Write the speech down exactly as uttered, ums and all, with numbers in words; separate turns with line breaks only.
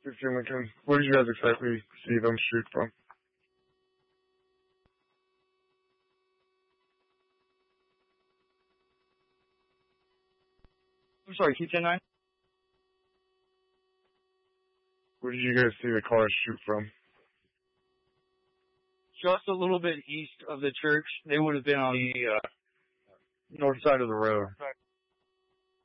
fifteen Lincoln. Where did you guys exactly see them shoot from?
I'm sorry, Q ten nine?
Where did you guys see the cars shoot from?
Just a little bit east of the church. They would have been on the uh, north side of the road.